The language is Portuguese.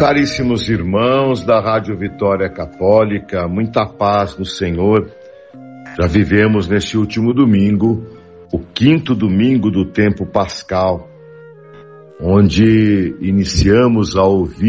Caríssimos irmãos da Rádio Vitória Católica, muita paz no Senhor. Já vivemos neste último domingo, o 5º domingo do tempo pascal, onde iniciamos a ouvir